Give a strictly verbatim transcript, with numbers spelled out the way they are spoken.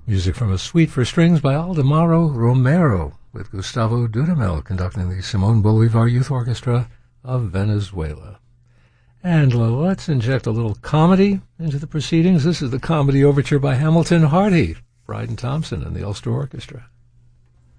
Music from a suite for strings by Aldemaro Romero, with Gustavo Dudamel conducting the Simón Bolívar Youth Orchestra of Venezuela. And let's inject a little comedy into the proceedings. This is the comedy overture by Hamilton Hardy, Bryden Thompson, and the Ulster Orchestra.